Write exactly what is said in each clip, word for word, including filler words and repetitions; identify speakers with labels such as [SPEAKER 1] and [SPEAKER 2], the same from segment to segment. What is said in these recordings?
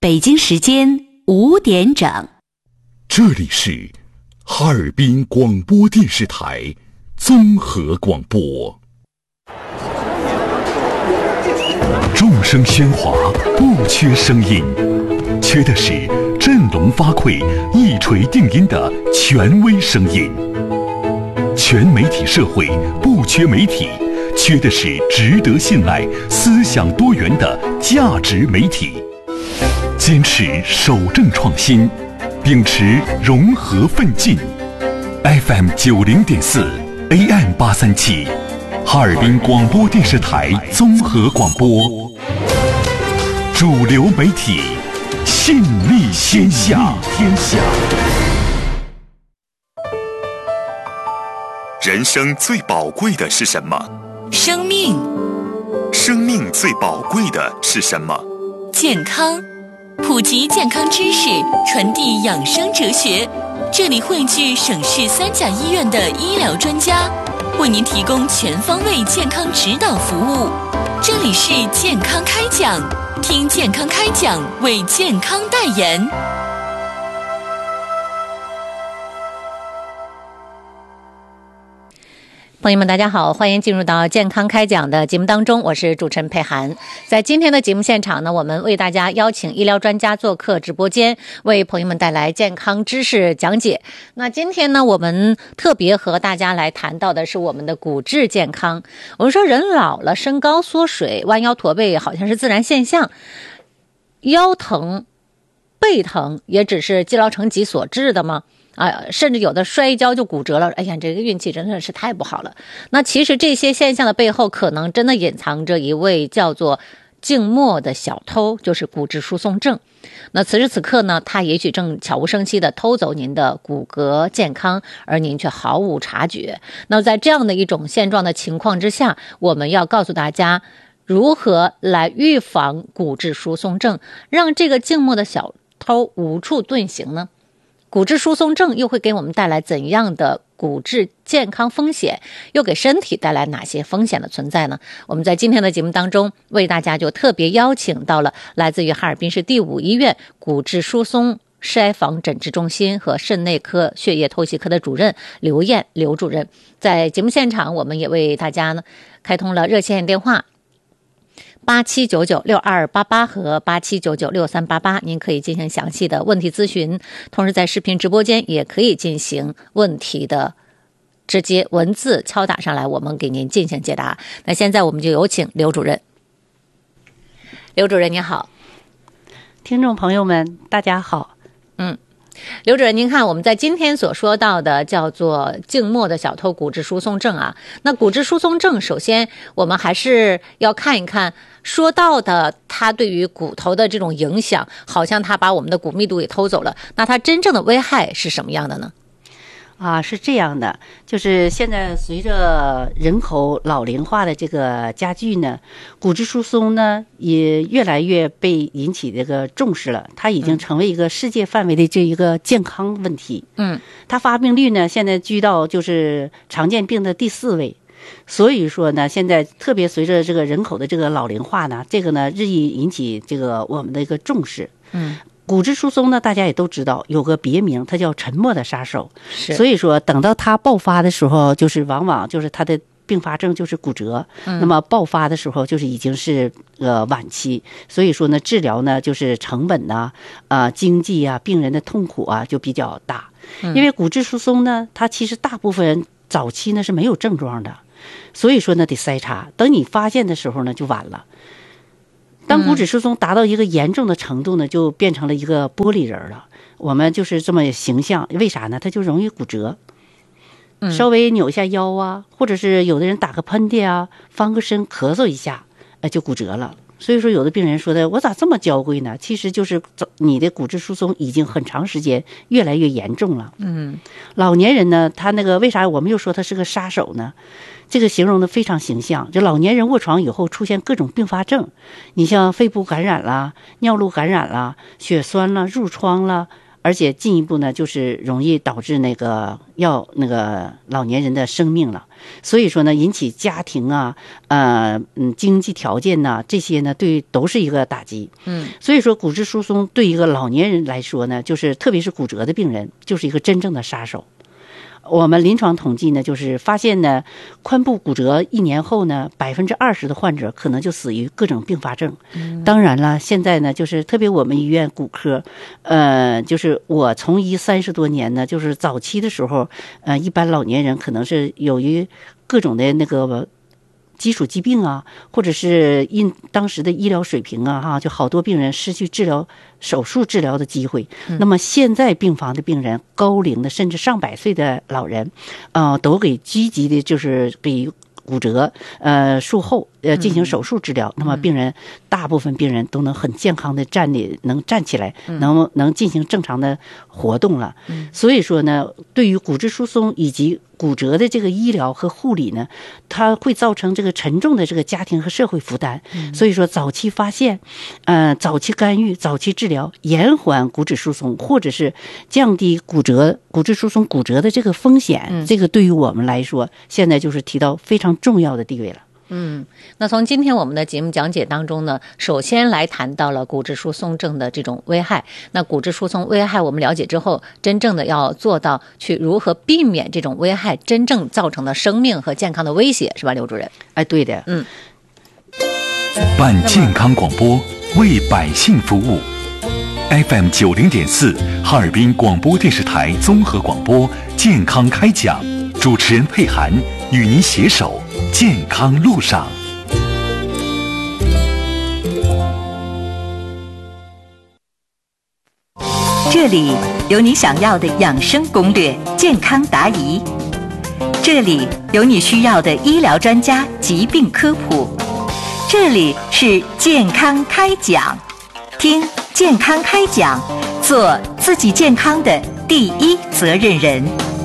[SPEAKER 1] 北京时间五点整。
[SPEAKER 2] 这里是哈尔滨广播电视台综合广播。众声喧哗，不缺声音，缺的是振聋发聩、一锤定音的权威声音。全媒体社会不缺媒体，缺的是值得信赖、思想多元的价值媒体。坚持守正创新，秉持融合奋进。F M 九零点四 A M 八三七，哈尔滨广播电视台综合广播，主流媒体，信力天下。天下。人生最宝贵的是什么？
[SPEAKER 3] 生命。
[SPEAKER 2] 生命最宝贵的是什么？
[SPEAKER 3] 健康。普及健康知识，传递养生哲学。这里汇聚省市三甲医院的医疗专家，为您提供全方位健康指导服务。这里是健康开讲，听健康开讲，为健康代言。
[SPEAKER 4] 朋友们大家好，欢迎进入到健康开讲的节目当中，我是主持人佩涵。在今天的节目现场呢，我们为大家邀请医疗专家做客直播间，为朋友们带来健康知识讲解。那今天呢，我们特别和大家来谈到的是我们的骨质健康。我们说人老了，身高缩水，弯腰驼背好像是自然现象，腰疼背疼也只是积劳成疾所致的吗？啊，甚至有的摔一跤就骨折了，哎呀，这个运气真的是太不好了。那其实这些现象的背后，可能真的隐藏着一位叫做静默的小偷，就是骨质疏松症。那此时此刻呢，他也许正悄无声息地偷走您的骨骼健康，而您却毫无察觉。那在这样的一种现状的情况之下，我们要告诉大家如何来预防骨质疏松症，让这个静默的小偷无处遁形呢？骨质疏松症又会给我们带来怎样的骨质健康风险，又给身体带来哪些风险的存在呢？我们在今天的节目当中为大家就特别邀请到了来自于哈尔滨市第五医院骨质疏松筛防诊治中心和肾内科血液透析科的主任刘燕刘主任。在节目现场，我们也为大家呢开通了热线电话八七九九六二八八和八七九九六三八八，您可以进行详细的问题咨询，同时在视频直播间也可以进行问题的直接文字敲打上来，我们给您进行解答。那现在我们就有请刘主任。刘主任您好。
[SPEAKER 5] 听众朋友们大家好。
[SPEAKER 4] 嗯刘主任，您看我们在今天所说到的叫做静默的小偷骨质疏松症啊，那骨质疏松症首先我们还是要看一看说到的它对于骨头的这种影响，好像它把我们的骨密度给偷走了，那它真正的危害是什么样的呢？
[SPEAKER 5] 啊，是这样的，就是现在随着人口老龄化的这个加剧呢，骨质疏松呢也越来越被引起这个重视了，它已经成为一个世界范围的这一个健康问题。嗯，它发病率呢现在居到就是常见病的第四位。所以说呢，现在特别随着这个人口的这个老龄化呢，这个呢日益引起这个我们的一个重视。嗯。骨质疏松呢，大家也都知道有个别名，它叫沉默的杀手。是，所以说等到它爆发的时候，就是往往就是它的并发症就是骨折。嗯，那么爆发的时候就是已经是呃晚期，所以说呢，治疗呢就是成本呐、啊、呃、经济啊、病人的痛苦啊就比较大。因为骨质疏松呢，它其实大部分人早期呢是没有症状的，所以说呢得筛查，等你发现的时候呢就晚了。当骨质疏松达到一个严重的程度呢，就变成了一个玻璃人了。我们就是这么形象，为啥呢？它就容易骨折，稍微扭一下腰啊，或者是有的人打个喷嚏啊，翻个身，咳嗽一下，呃，就骨折了。所以说，有的病人说的，我咋这么娇贵呢？其实就是你的骨质疏松已经很长时间越来越严重了。嗯，老年人呢，他那个为啥我们又说他是个杀手呢？这个形容的非常形象，就老年人卧床以后出现各种并发症，你像肺部感染啦、尿路感染啦、血栓啦、褥疮啦而且进一步呢，就是容易导致那个要那个老年人的生命了。所以说呢，引起家庭啊，呃，嗯，经济条件呐、啊，这些呢，对都是一个打击。
[SPEAKER 4] 嗯，
[SPEAKER 5] 所以说骨质疏松对一个老年人来说呢，就是特别是骨折的病人，就是一个真正的杀手。我们临床统计呢，就是发现呢，髋部骨折一年后呢，百分之二十的患者可能就死于各种并发症。嗯、当然了，现在呢，就是特别我们医院骨科，呃，就是我从医三十多年呢，就是早期的时候，呃，一般老年人可能是由于各种的那个基础疾病啊，或者是因当时的医疗水平啊，哈，就好多病人失去治疗手术治疗的机会。嗯、那么现在病房的病人，高龄的甚至上百岁的老人，呃，都给积极的，就是给骨折呃术后呃进行手术治疗。嗯、那么病人大部分病人都能很健康的站立，能站起来，嗯、能能进行正常的活动了。嗯、所以说呢，对于骨质疏松以及骨折的这个医疗和护理呢，它会造成这个沉重的这个家庭和社会负担。嗯、所以说，早期发现，呃，早期干预、早期治疗，延缓骨质疏松，或者是降低骨折、骨质疏松、骨折的这个风险，嗯、这个对于我们来说，现在就是提到非常重要的地位了。
[SPEAKER 4] 嗯，那从今天我们的节目讲解当中呢，首先来谈到了骨质疏松症的这种危害。那骨质疏松危害我们了解之后，真正的要做到去如何避免这种危害真正造成的生命和健康的威胁，是吧，刘主任？
[SPEAKER 5] 哎，对的。
[SPEAKER 4] 嗯，
[SPEAKER 2] 办健康广播，为百姓服务。F M 九零点四，哈尔滨广播电视台综合广播健康开讲，主持人佩涵与您携手健康路上。
[SPEAKER 1] 这里有你想要的养生攻略、健康答疑，这里有你需要的医疗专家疾病科普，这里是健康开讲，听健康开讲，做自己健康的第一责任人。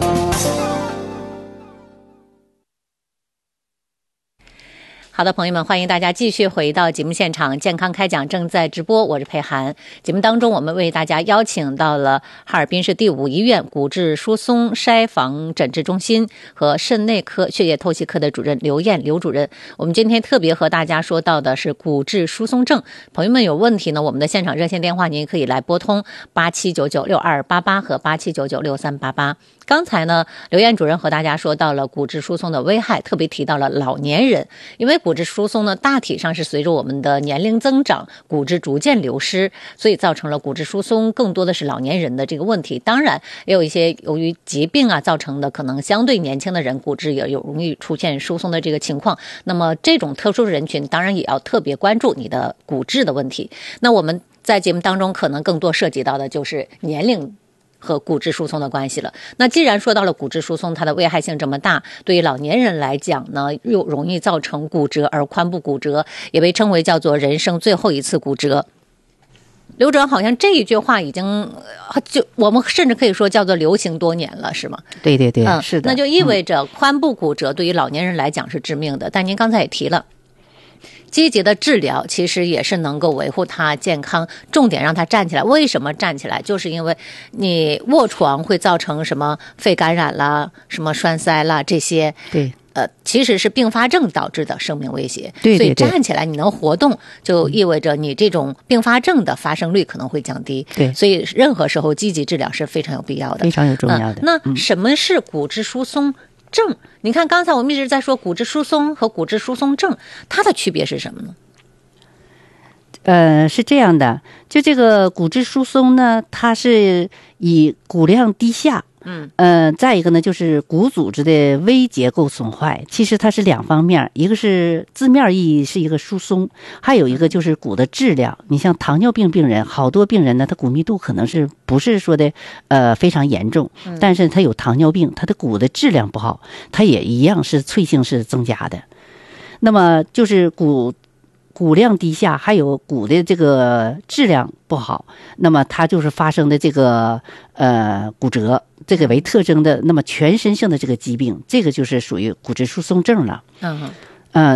[SPEAKER 4] 好的，朋友们，欢迎大家继续回到节目现场，健康开讲正在直播，我是佩涵。节目当中，我们为大家邀请到了哈尔滨市第五医院骨质疏松筛防诊治中心和肾内科血液透析科的主任刘艳刘主任。我们今天特别和大家说到的是骨质疏松症，朋友们有问题呢，我们的现场热线电话您可以来拨通八七九九六二八八和八七九九六三八八。刚才呢，刘艳主任和大家说到了骨质疏松的危害，特别提到了老年人，因为骨质疏松呢，大体上是随着我们的年龄增长，骨质逐渐流失，所以造成了骨质疏松更多的是老年人的这个问题。当然，也有一些由于疾病啊造成的，可能相对年轻的人骨质也有容易出现疏松的这个情况。那么这种特殊人群，当然也要特别关注你的骨质的问题。那我们在节目当中可能更多涉及到的就是年龄和骨质疏松的关系了。那既然说到了骨质疏松，它的危害性这么大，对于老年人来讲呢，又容易造成骨折，而髋部骨折也被称为叫做人生最后一次骨折。刘主任，好像这一句话已经就我们甚至可以说叫做流行多年了，是吗？
[SPEAKER 5] 对对对，
[SPEAKER 4] 嗯，
[SPEAKER 5] 是的。
[SPEAKER 4] 那就意味着髋部骨折对于老年人来讲是致命的，但您刚才也提了，积极的治疗其实也是能够维护他健康，重点让他站起来。为什么站起来？就是因为你卧床会造成什么肺感染啦、什么栓塞啦这些，
[SPEAKER 5] 对，
[SPEAKER 4] 呃，其实是并发症导致的生命威胁。
[SPEAKER 5] 对对对，
[SPEAKER 4] 所以站起来你能活动，就意味着你这种并发症的发生率可能会降低。
[SPEAKER 5] 对，
[SPEAKER 4] 所以任何时候积极治疗是非常有必要的，
[SPEAKER 5] 非常有重要的。
[SPEAKER 4] 嗯、那什么是骨质疏松症？你看刚才我们一直在说骨质疏松和骨质疏松症，它的区别是什么呢？
[SPEAKER 5] 呃，是这样的，就这个骨质疏松呢，它是以骨量低下，
[SPEAKER 4] 嗯，
[SPEAKER 5] 呃，再一个呢，就是骨组织的微结构损坏。其实它是两方面，一个是字面意义是一个疏松，还有一个就是骨的质量。你像糖尿病病人，好多病人呢，他骨密度可能是不是说的呃非常严重，但是他有糖尿病，他的骨的质量不好，他也一样是脆性是增加的。那么就是骨骨量低下，还有骨的这个质量不好，那么它就是发生的这个呃骨折这个为特征的，那么全身性的这个疾病，这个就是属于骨质疏松症了。
[SPEAKER 4] 嗯
[SPEAKER 5] 嗯、呃，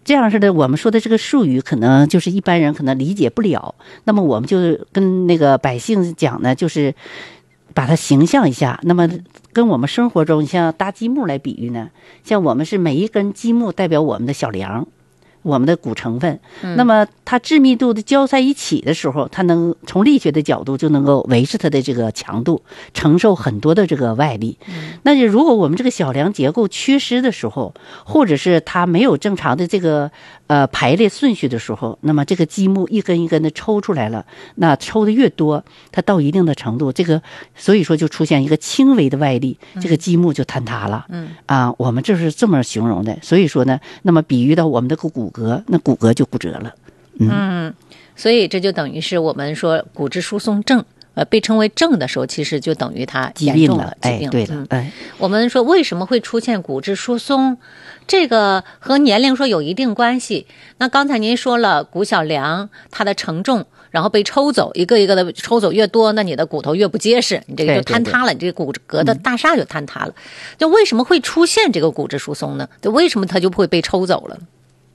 [SPEAKER 5] 这样似的，我们说的这个术语，可能就是一般人可能理解不了。那么我们就跟那个百姓讲呢，就是把它形象一下。那么跟我们生活中，你像搭积木来比喻呢，像我们是每一根积木代表我们的小梁，我们的骨成分。那么它致密度的交在一起的时候，它能从力学的角度就能够维持它的这个强度，承受很多的这个外力。那就如果我们这个小梁结构缺失的时候，或者是它没有正常的这个呃排列顺序的时候，那么这个积木一根一根的抽出来了，那抽的越多，它到一定的程度，这个所以说就出现一个轻微的外力，这个积木就坍塌了。嗯啊，我们这是这么形容的。所以说呢，那么比喻到我们这个骨骼，那骨骼就骨折了。嗯，
[SPEAKER 4] 嗯，所以这就等于是我们说骨质疏松症。呃，被称为症的时候，其实就等于它严重了，疾病了。
[SPEAKER 5] 哎，对了，哎，
[SPEAKER 4] 我们说为什么会出现骨质疏松，这个和年龄说有一定关系。那刚才您说了，骨小梁它的承重，然后被抽走，一个一个的抽走越多，那你的骨头越不结实，你这个就坍塌了，你这个骨骼的大厦就坍塌了。就为什么会出现这个骨质疏松呢？就为什么它就会被抽走了？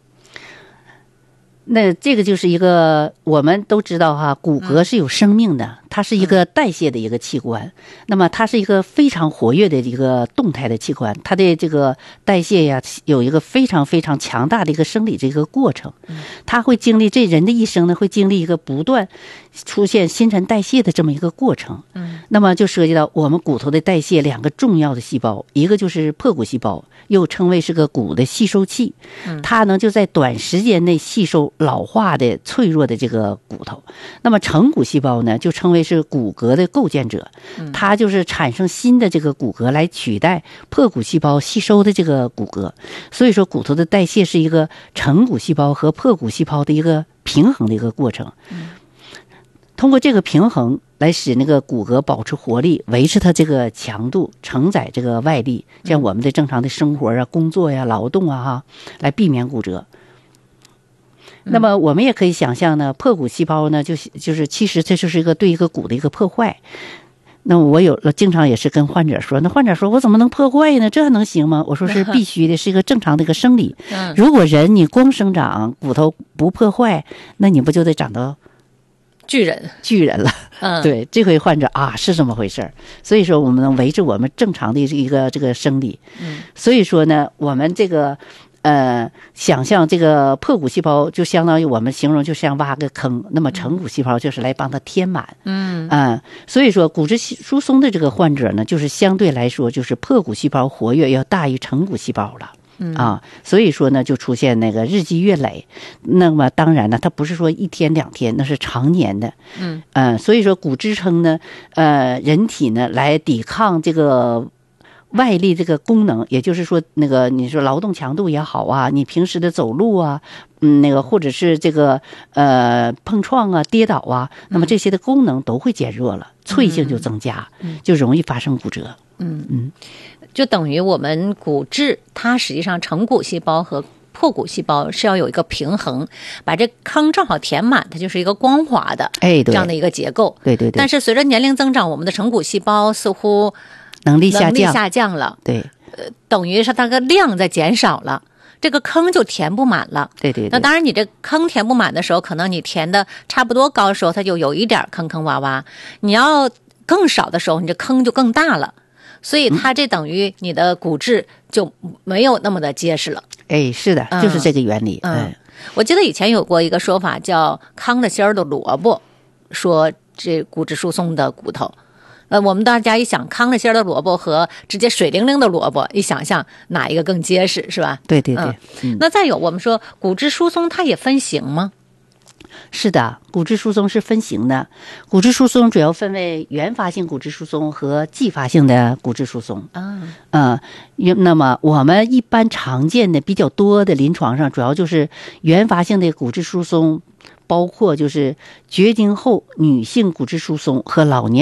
[SPEAKER 5] 那这个就是一个我们都知道哈，骨骼是有生命的，它是一个代谢的一个器官，那么它是一个非常活跃的一个动态的器官，它的这个代谢呀有一个非常非常强大的一个生理这个过程，它会经历这人的一生呢会经历一个不断出现新陈代谢的这么一个过程。嗯，那么就涉及到我们骨头的代谢两个重要的细胞，一个就是破骨细胞，又称为是个骨的吸收器，它呢就在短时间内吸收老化的脆弱的这个骨头。那么成骨细胞呢就称为是骨骼的构建者，它就是产生新的这个骨骼来取代破骨细胞吸收的这个骨骼。所以说骨头的代谢是一个成骨细胞和破骨细胞的一个平衡的一个过程，通过这个平衡来使那个骨骼保持活力，维持它这个强度，承载这个外力，像我们的正常的生活啊、工作呀、劳动啊哈，来避免骨折。那么我们也可以想象呢，破骨细胞呢，就是就是其实这就是一个对一个骨的一个破坏。那我有了经常也是跟患者说，那患者说我怎么能破坏呢？这还能行吗？我说是必须的，是一个正常的一个生理。如果人你光生长，骨头不破坏，那你不就得长到
[SPEAKER 4] 巨人
[SPEAKER 5] 巨人了？嗯，对，这回患者啊是这么回事儿。所以说我们能维持我们正常的一个这个生理。嗯，所以说呢，我们这个。呃，想象这个破骨细胞就相当于我们形容就像挖个坑，那么成骨细胞就是来帮它填满。嗯啊，所以说骨质疏松的这个患者呢，就是相对来说就是破骨细胞活跃要大于成骨细胞了。嗯啊，所以说呢就出现那个日积月累。那么当然呢，它不是说一天两天，那是常年的。嗯嗯、呃，所以说骨支撑呢，呃，人体呢来抵抗这个。外力这个功能，也就是说，那个你说劳动强度也好啊，你平时的走路啊，嗯，那个或者是这个呃碰撞啊、跌倒啊，那么这些的功能都会减弱了，脆性就增加，就容易发生骨折。嗯嗯，
[SPEAKER 4] 就等于我们骨质它实际上成骨细胞和破骨细胞是要有一个平衡，把这坑正好填满，它就是一个光滑的哎这样的一个结构。
[SPEAKER 5] 对对对。
[SPEAKER 4] 但是随着年龄增长，我们的成骨细胞似乎
[SPEAKER 5] 能力下降，能力
[SPEAKER 4] 下降了，
[SPEAKER 5] 对，
[SPEAKER 4] 呃，等于是它个量在减少了，这个坑就填不满了，
[SPEAKER 5] 对对对。
[SPEAKER 4] 那当然，你这坑填不满的时候，可能你填的差不多高的时候，它就有一点坑坑洼洼；你要更少的时候，你这坑就更大了。所以它这等于你的骨质就没有那么的结实了。
[SPEAKER 5] 哎，是的，就是这个原理。
[SPEAKER 4] 嗯，嗯我记得以前有过一个说法叫糠的芯儿的萝卜，说这骨质疏松的骨头。呃，我们大家一想糠了芯的萝卜和直接水灵灵的萝卜，一想象哪一个更结实，是吧？
[SPEAKER 5] 对对对。
[SPEAKER 4] 嗯嗯、那再有，我们说骨质疏松它也分型吗？
[SPEAKER 5] 是的，骨质疏松是分型的。骨质疏松主要分为原发性骨质疏松和继发性的骨质疏松。啊，嗯、呃，那么我们一般常见的比较多的临床上，主要就是原发性的骨质疏松，包括就是绝经后女性骨质疏松和老年